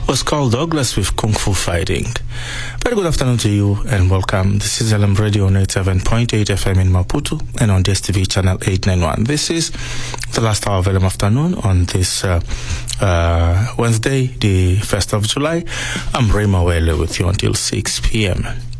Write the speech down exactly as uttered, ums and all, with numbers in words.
was called Douglas with Kung Fu Fighting. Very good afternoon to you and welcome. This is L M Radio on eighty-seven point eight F M in Maputo and on D S T V channel eight ninety-one. This is the last hour of L M afternoon on this uh, uh, Wednesday, the first of July. I'm Ray Mawele with you until six p.m.